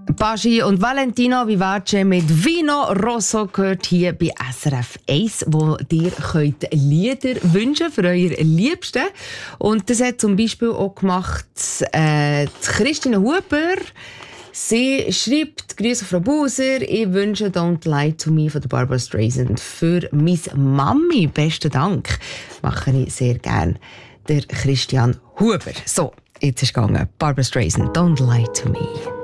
Baschi und Valentino Vivace mit Vino Rosso gehört hier bei SRF 1, wo ihr könnt Lieder wünschen für euer Liebsten. Und das hat zum Beispiel auch gemacht Christine Huber. Sie schreibt: Grüße Frau Buser, ich wünsche Don't Lie to Me von der Barbara Streisand für meine Mami. Besten Dank. Mache ich sehr gern. Der Christian Huber. So, jetzt ist es gegangen. Barbara Streisand, Don't Lie to Me.